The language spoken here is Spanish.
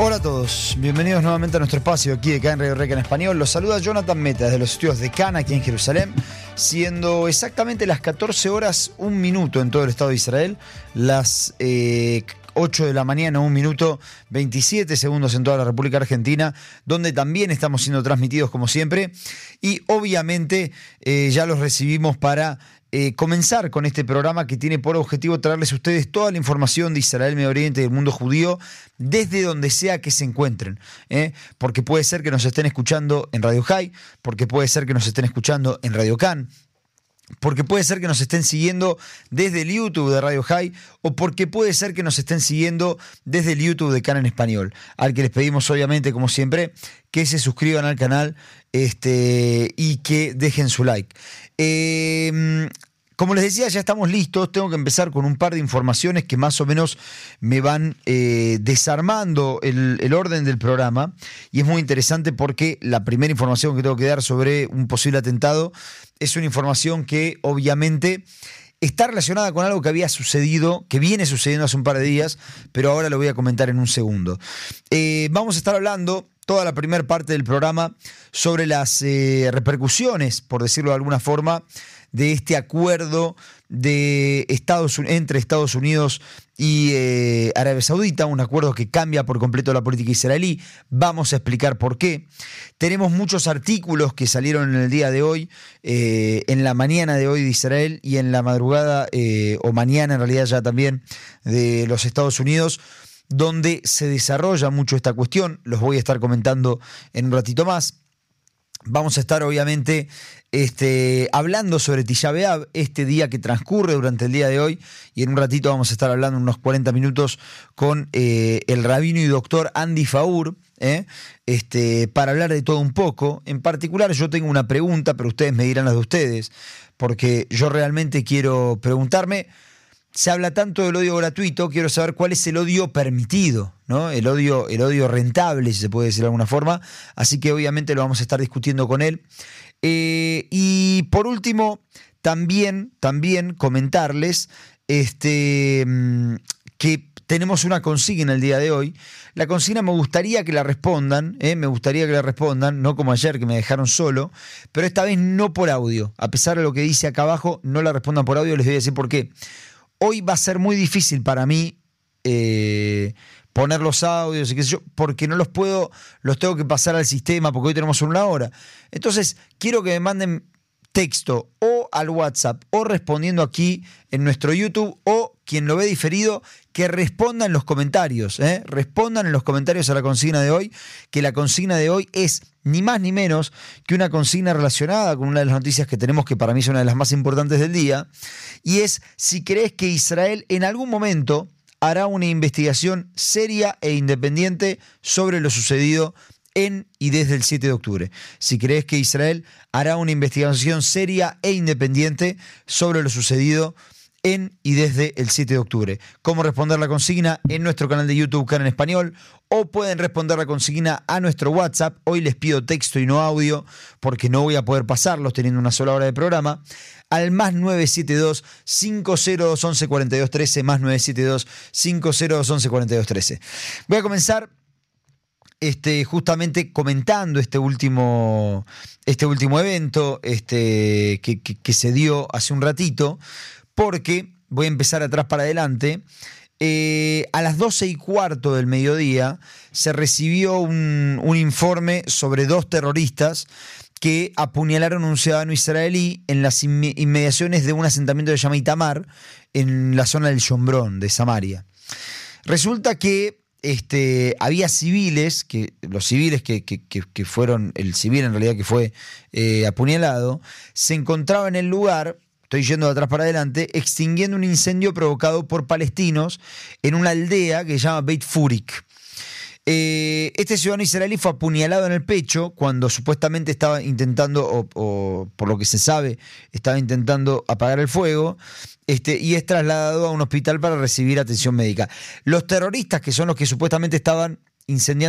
Hola a todos, bienvenidos nuevamente a nuestro espacio aquí de CAN Radio Reca en español. Los saluda Jonathan Meta desde los estudios de CAN aquí en Jerusalén, siendo exactamente las 14 horas 1 minuto en todo el Estado de Israel, las 8 de la mañana, 1 minuto 27 segundos en toda la República Argentina, donde también estamos siendo transmitidos como siempre, y obviamente ya los recibimos para comenzar con este programa que tiene por objetivo traerles a ustedes toda la información de Israel, Medio Oriente y del mundo judío desde donde sea que se encuentren, porque puede ser que nos estén escuchando en Radio High, porque puede ser que nos estén escuchando en Radio CAN, porque puede ser que nos estén siguiendo desde el YouTube de Radio High, o porque puede ser que nos estén siguiendo desde el YouTube de CAN en español, al que les pedimos obviamente, como siempre, que se suscriban al canal y que dejen su like. Como les decía, ya estamos listos. Tengo que empezar con un par de informaciones que más o menos me van desarmando el orden del programa, y es muy interesante porque la primera información que tengo que dar sobre un posible atentado es una información que obviamente está relacionada con algo que había sucedido, que viene sucediendo hace un par de días, pero ahora lo voy a comentar en un segundo. Vamos a estar hablando toda la primera parte del programa sobre las repercusiones, por decirlo de alguna forma, de este acuerdo entre Estados Unidos y Arabia Saudita, un acuerdo que cambia por completo la política israelí. Vamos a explicar por qué. Tenemos muchos artículos que salieron en el día de hoy, en la mañana de hoy de Israel y en la madrugada, o mañana en realidad ya también, de los Estados Unidos, donde se desarrolla mucho esta cuestión. Los voy a estar comentando en un ratito más. Vamos a estar obviamente hablando sobre Tisha B'Av, este día que transcurre durante el día de hoy, y en un ratito vamos a estar hablando unos 40 minutos con el rabino y doctor Andy Faur, para hablar de todo un poco. En particular yo tengo una pregunta, pero ustedes me dirán las de ustedes, porque yo realmente quiero preguntarme. Se habla tanto del odio gratuito, quiero saber cuál es el odio permitido, ¿no? El odio rentable, si se puede decir de alguna forma. Así que obviamente lo vamos a estar discutiendo con él. Y por último, también comentarles que tenemos una consigna el día de hoy. La consigna me gustaría que la respondan, no como ayer que me dejaron solo, pero esta vez no por audio. A pesar de lo que dice acá abajo, no la respondan por audio, les voy a decir por qué. Hoy va a ser muy difícil para mí poner los audios y qué sé yo, porque no los tengo que pasar al sistema, porque hoy tenemos una hora. Entonces, quiero que me manden texto o al WhatsApp, o respondiendo aquí en nuestro YouTube, o quien lo ve diferido, que responda en los comentarios. Respondan en los comentarios a la consigna de hoy, que la consigna de hoy es ni más ni menos que una consigna relacionada con una de las noticias que tenemos, que para mí es una de las más importantes del día, y es si crees que Israel en algún momento hará una investigación seria e independiente sobre lo sucedido en y desde el 7 de octubre. Si crees que Israel hará una investigación seria e independiente sobre lo sucedido en y desde el 7 de octubre. ¿Cómo responder la consigna? En nuestro canal de YouTube, CAN en español, o pueden responder la consigna a nuestro WhatsApp. Hoy les pido texto y no audio, porque no voy a poder pasarlos teniendo una sola hora de programa, al más 972-502-11-42-13, más 972-502-11-42-13. Voy a comenzar justamente comentando este último evento que se dio hace un ratito, porque voy a empezar atrás para adelante. A las 12:15 del mediodía se recibió un informe sobre 2 terroristas que apuñalaron a un ciudadano israelí en las inmediaciones de un asentamiento que se llama Itamar, en la zona del Shomrón, de Samaria. Resulta que había civiles, los civiles que fueron, el civil en realidad que fue apuñalado, se encontraba en el lugar, estoy yendo de atrás para adelante, extinguiendo un incendio provocado por palestinos en una aldea que se llama Beit Furik. Este ciudadano israelí fue apuñalado en el pecho cuando supuestamente estaba intentando, o por lo que se sabe, estaba intentando apagar el fuego, y es trasladado a un hospital para recibir atención médica. Los terroristas, que son los que supuestamente estaban incendiando